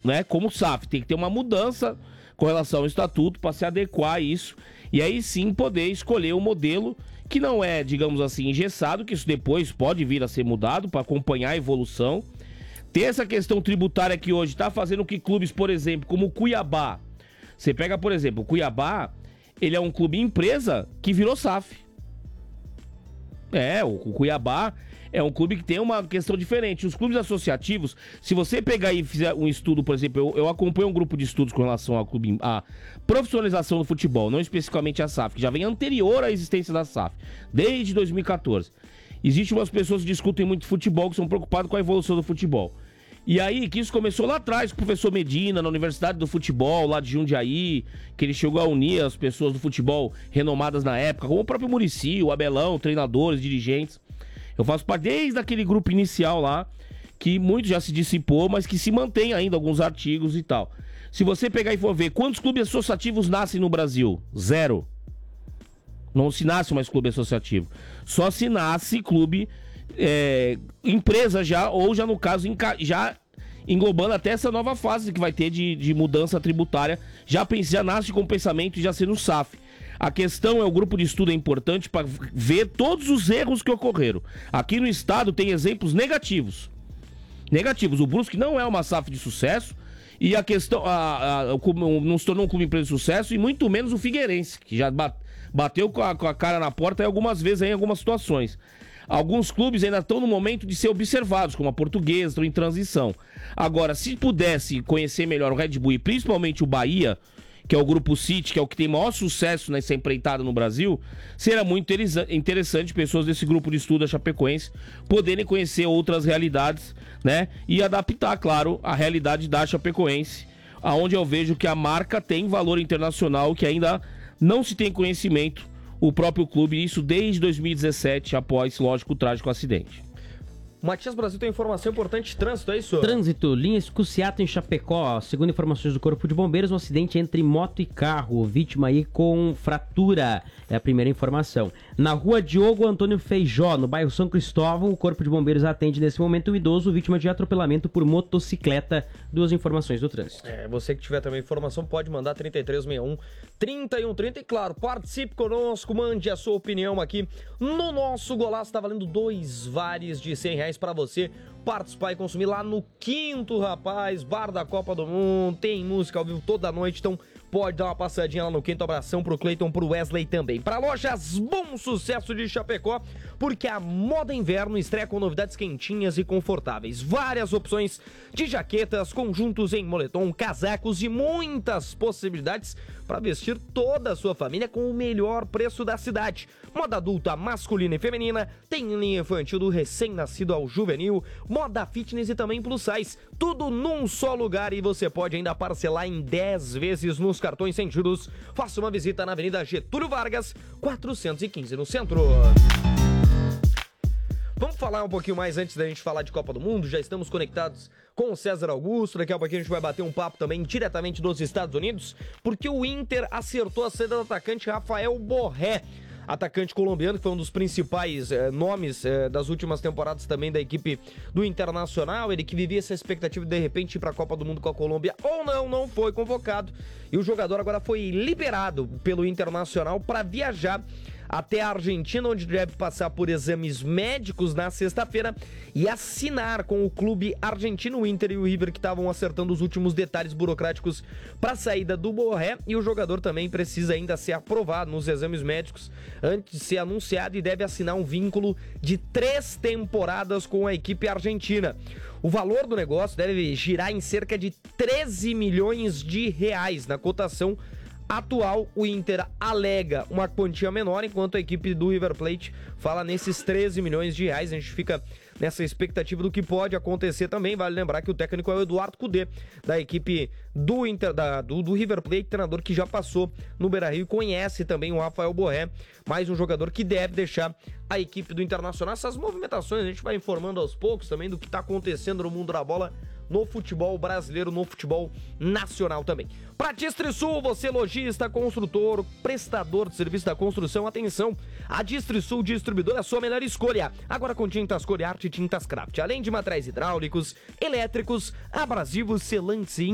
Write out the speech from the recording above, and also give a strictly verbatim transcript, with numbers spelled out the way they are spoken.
né, como S A F. Tem que ter uma mudança com relação ao estatuto para se adequar a isso. E aí sim poder escolher um modelo que não é, digamos assim, engessado, que isso depois pode vir a ser mudado para acompanhar a evolução. Ter essa questão tributária que hoje está fazendo que clubes, por exemplo, como o Cuiabá, você pega, por exemplo, o Cuiabá, ele é um clube empresa que virou S A F. É, o Cuiabá é um clube que tem uma questão diferente. Os clubes associativos, se você pegar e fizer um estudo, por exemplo, eu, eu acompanho um grupo de estudos com relação ao clube, à profissionalização do futebol, não especificamente a S A F, que já vem anterior à existência da S A F, desde dois mil e catorze. Existem umas pessoas que discutem muito futebol, que são preocupadas com a evolução do futebol. E aí, que isso começou lá atrás com o professor Medina, na Universidade do Futebol, lá de Jundiaí, que ele chegou a unir as pessoas do futebol renomadas na época, como o próprio Muricy, o Abelão, treinadores, dirigentes. Eu faço parte desde aquele grupo inicial lá, que muito já se dissipou, mas que se mantém ainda alguns artigos e tal. Se você pegar e for ver quantos clubes associativos nascem no Brasil? Zero. Não se nasce mais clube associativo. Só se nasce clube... É, empresa já, ou já no caso já englobando até essa nova fase que vai ter de, de mudança tributária, já, já nasce com pensamento e já sendo S A F. A questão é, o grupo de estudo é importante para ver todos os erros que ocorreram. Aqui no estado tem exemplos negativos. Negativos. O Brusque não é uma S A F de sucesso e a questão a, a, não se tornou um clube empresa de sucesso, e muito menos o Figueirense, que já bateu com a, com a cara na porta aí algumas vezes aí, em algumas situações. Alguns clubes ainda estão no momento de ser observados, como a Portuguesa, estão em transição. Agora, se pudesse conhecer melhor o Red Bull e principalmente o Bahia, que é o Grupo City, que é o que tem maior sucesso nessa empreitada no Brasil, será muito interessante pessoas desse grupo de estudo da Chapecoense poderem conhecer outras realidades, né? E adaptar, claro, a realidade da Chapecoense, aonde eu vejo que a marca tem valor internacional que ainda não se tem conhecimento. O próprio clube, isso desde dois mil e dezessete, após, lógico, o trágico acidente. Matias Brasil tem informação importante de trânsito, é isso? Trânsito, linha Escuciato em Chapecó. Segundo informações do Corpo de Bombeiros, um acidente entre moto e carro. Vítima aí com fratura. É a primeira informação. Na rua Diogo Antônio Feijó, no bairro São Cristóvão, o Corpo de Bombeiros atende nesse momento um idoso vítima de atropelamento por motocicleta. Duas informações do trânsito. É, você que tiver também informação pode mandar trinta e três sessenta e um, trinta e um trinta. E claro, participe conosco, mande a sua opinião aqui no nosso golaço. Tá valendo dois vales de cem reais para você participar e consumir lá no Quinto, rapaz, bar da Copa do Mundo, tem música ao vivo toda noite, então pode dar uma passadinha lá no Quinto. Abração pro Cleiton, pro Wesley também. Pra lojas Bom Sucesso de Chapecó, porque a moda inverno estreia com novidades quentinhas e confortáveis. Várias opções de jaquetas, conjuntos em moletom, casacos e muitas possibilidades para vestir toda a sua família com o melhor preço da cidade. Moda adulta, masculina e feminina, tem linha infantil do recém-nascido ao juvenil, moda fitness e também plus size. Tudo num só lugar, e você pode ainda parcelar em dez vezes nos cartões sem juros. Faça uma visita na Avenida Getúlio Vargas, quatrocentos e quinze, no centro. Vamos falar um pouquinho mais antes da gente falar de Copa do Mundo. Já estamos conectados com o César Augusto. Daqui a pouquinho a gente vai bater um papo também diretamente dos Estados Unidos, porque o Inter acertou a saída do atacante Rafael Borré, atacante colombiano, que foi um dos principais eh, nomes eh, das últimas temporadas também da equipe do Internacional. Ele que vivia essa expectativa de de repente ir para a Copa do Mundo com a Colômbia, ou não, não foi convocado. E o jogador agora foi liberado pelo Internacional para viajar até a Argentina, onde deve passar por exames médicos na sexta-feira e assinar com o clube argentino. O Inter e o River que estavam acertando os últimos detalhes burocráticos para a saída do Borré, e o jogador também precisa ainda ser aprovado nos exames médicos antes de ser anunciado, e deve assinar um vínculo de três temporadas com a equipe argentina. O valor do negócio deve girar em cerca de treze milhões de reais. Na cotação atual, o Inter alega uma quantia menor, enquanto a equipe do River Plate fala nesses treze milhões de reais. A gente fica nessa expectativa do que pode acontecer também. Vale lembrar que o técnico é o Eduardo Cudê, da equipe do, Inter, da, do, do River Plate, treinador que já passou no Beira-Rio e conhece também o Rafael Borré, mais um jogador que deve deixar a equipe do Internacional. Essas movimentações a gente vai informando aos poucos também do que está acontecendo no mundo da bola, no futebol brasileiro, no futebol nacional também. Pra Distrisul, você lojista, construtor, prestador de serviço da construção, atenção, a Distrisul Distribuidora é a sua melhor escolha. Agora com tintas Coriarte e tintas Craft, além de materiais hidráulicos, elétricos, abrasivos, selantes e